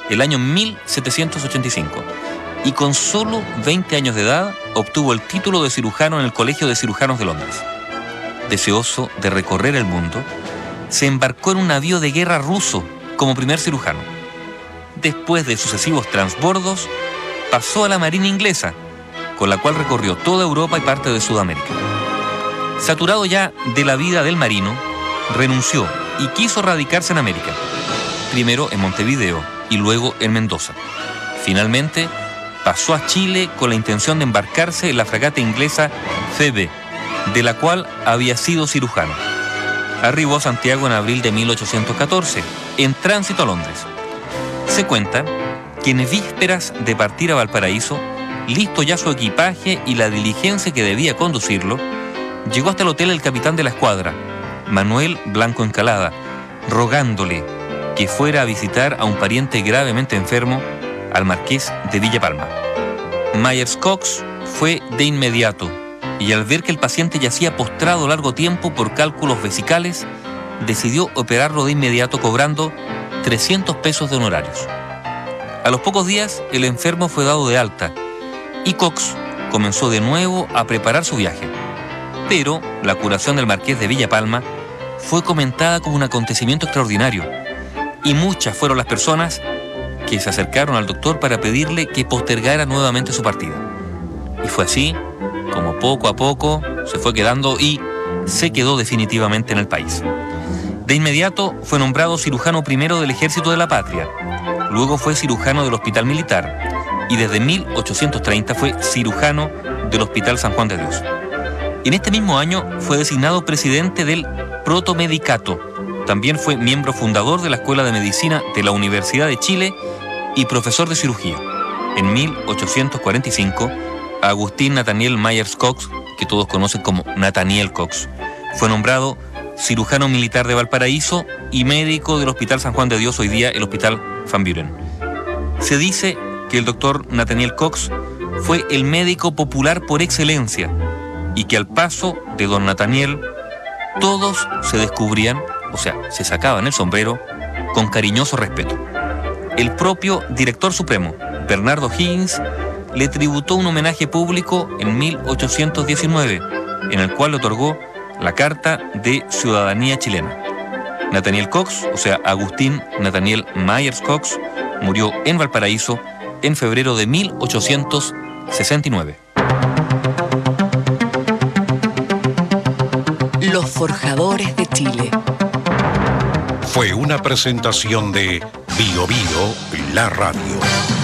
el año 1785, y con solo 20 años de edad obtuvo el título de cirujano en el Colegio de Cirujanos de Londres. Deseoso de recorrer el mundo, se embarcó en un navío de guerra ruso como primer cirujano. Después de sucesivos transbordos, pasó a la Marina inglesa, con la cual recorrió toda Europa y parte de Sudamérica. Saturado ya de la vida del marino, renunció y quiso radicarse en América, primero en Montevideo y luego en Mendoza. Finalmente, pasó a Chile con la intención de embarcarse en la fragata inglesa Phoebe, de la cual había sido cirujano. Arribó a Santiago en abril de 1814, en tránsito a Londres. Se cuenta que en vísperas de partir a Valparaíso, listo ya su equipaje y la diligencia que debía conducirlo, llegó hasta el hotel el capitán de la escuadra, Manuel Blanco Encalada, rogándole que fuera a visitar a un pariente gravemente enfermo, al marqués de Villa Palma. Myers Cox fue de inmediato, y al ver que el paciente yacía postrado largo tiempo por cálculos vesicales, decidió operarlo de inmediato cobrando 300 pesos de honorarios. A los pocos días, el enfermo fue dado de alta y Cox comenzó de nuevo a preparar su viaje. Pero la curación del marqués de Villa Palma fue comentada como un acontecimiento extraordinario, y muchas fueron las personas que se acercaron al doctor para pedirle que postergara nuevamente su partida. Y fue así como poco a poco se fue quedando y se quedó definitivamente en el país. De inmediato fue nombrado cirujano primero del Ejército de la Patria, luego fue cirujano del Hospital Militar y desde 1830 fue cirujano del Hospital San Juan de Dios. En este mismo año fue designado presidente del Protomedicato. También fue miembro fundador de la Escuela de Medicina de la Universidad de Chile y profesor de cirugía. En 1845, Agustín Nathaniel Myers Cox, que todos conocen como Nathaniel Cox, fue nombrado cirujano militar de Valparaíso y médico del Hospital San Juan de Dios, hoy día el Hospital Van Buren. Se dice que el doctor Nathaniel Cox fue el médico popular por excelencia y que al paso de don Nathaniel todos se descubrían, o sea, se sacaban el sombrero con cariñoso respeto. El propio director supremo, Bernardo Higgins, le tributó un homenaje público en 1819, en el cual le otorgó la Carta de Ciudadanía Chilena. Nathaniel Cox, o sea, Agustín Nathaniel Myers Cox, murió en Valparaíso en febrero de 1869. Los Forjadores de Chile. Fue una presentación de Bio Bio, la radio.